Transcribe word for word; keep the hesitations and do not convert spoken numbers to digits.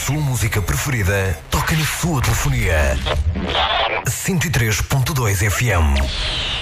sua música preferida toca na sua telefonia. cento e três ponto dois F M.